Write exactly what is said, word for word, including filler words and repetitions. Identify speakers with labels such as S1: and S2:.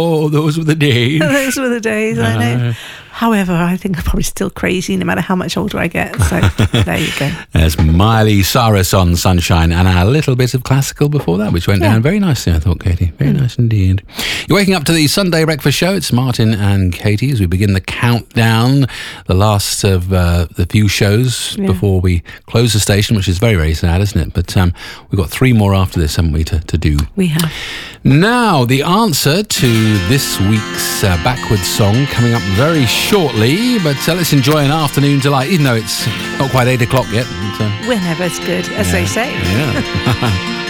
S1: Oh, those were the days.
S2: Those were the days, I know. However, I think I'm probably still crazy no matter how much older I get. So there you go.
S1: There's Miley Cyrus on Sunshine and a little bit of classical before that, which went yeah. down very nicely, I thought, Katie. Very mm. nice indeed. You're waking up to the Sunday Breakfast Show. It's Martin and Katie as we begin the countdown, the last of uh, the few shows yeah. before we close the station, which is very, very sad, isn't it? But um, we've got three more after this, haven't we, to, to do?
S2: We have.
S1: Now, the answer to this week's uh, backwards song coming up very shortly, but uh, let's enjoy an afternoon delight, even though it's not quite eight o'clock yet. But, uh,
S2: Whenever it's good, as
S1: yeah,
S2: they say.
S1: Yeah.